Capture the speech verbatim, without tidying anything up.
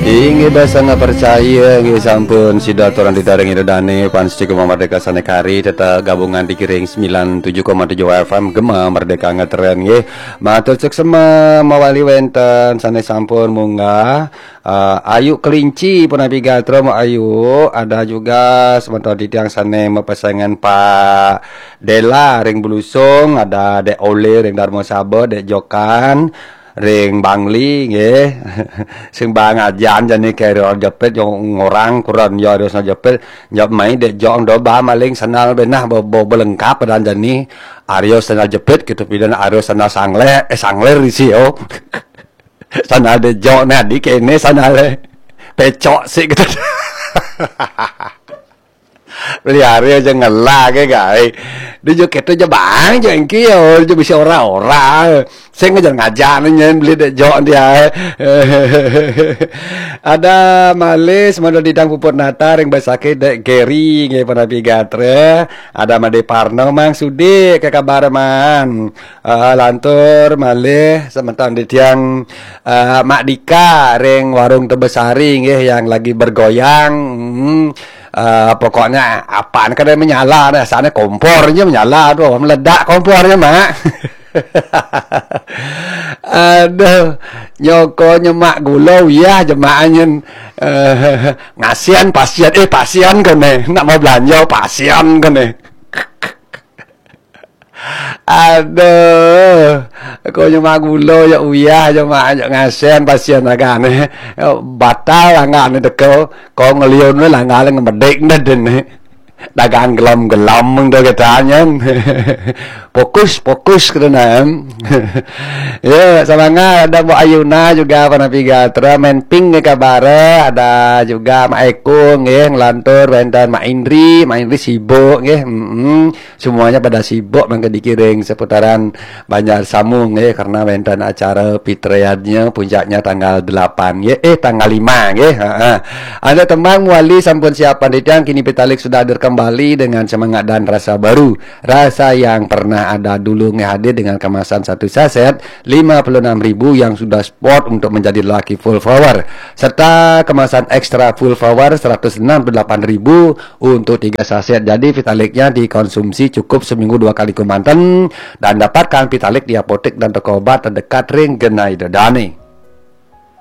Ingi basa nggak percaya ngi sampun sida toran ditaring idane pansti koma merdeka sanekari tetap gabungan dikiring sembilan puluh tujuh koma tujuh F M Gema Merdeka ngetren nggih matur cek sema mawali wenten sane sampun munggah uh, ayu kelinci pun api gatro mau ayu ada juga sebentar di tiang sane mepesangan Pak Dela ring Belusung ada Dek Ole ring Darmo Sabo Dek Jokan ring Bangli nggih sing bang ajan jane kero jepit yang orang kurang yo harus jepit njap mai dek jong do ba maling sanal benah bo, bo belengkap dan jani Aryo sanal jepit gitu pidana Aryo sanal sangle eh sangler isi yo sanal de jong nah di kene sanal pecok sih gitu beli Aryo aja ngelak ya guys dia juga itu aja bang jangan kio dia bisa orang-orang saya ngejar ngajar nyen beli dek jok dia ada malis mana di dang puput nata ring basake dek Geri nge pada pigatre ada Made Parno mang sudi ke kabar man uh, lantur malih sementara di tiang uh, Mak Dika ring warung Tebesari nge yang lagi bergoyang hmm. Uh, pokoknya apaan kan menyala dah sana kompornya menyala tuh meledak kompornya mak aduh nyokonya mak gulau ya jemaahnya uh, ngasihan pasien eh pasien kan nih nak mau belanja pasien kan nih aduh kau nyemak gulo ya uyah cuma aja ngasihan pasien agak nih batal lah nggak nih deko kau ngeliun lah nggak ngedek nih dagang gelam gelam tuh katanya fokus fokus karena ya sama nggak ada Bu Ayuna juga pernah pigatra main ping nih kabar ada juga Mak Eko nggih ngelantur wenten Mak Indri Mak Indri sibuk nggih mm, semuanya pada sibuk mangke dikiring seputaran Banjar Samung nggih karena wenten acara fitriadnya puncaknya tanggal delapan nggih eh tanggal lima nggih heeh ada teman wali sampun siapan ditang kini Petalik sudah hadir kembali dengan semangat dan rasa baru rasa yang pernah ada dulu ngehadir dengan kemasan satu saset lima puluh enam ribu yang sudah sport untuk menjadi laki full power serta kemasan ekstra full power seratus enam puluh delapan ribu untuk tiga saset jadi Vitaliknya dikonsumsi cukup seminggu dua kali kumanten dan dapatkan Vitalik di apotek dan toko obat terdekat ring Genai Dedane.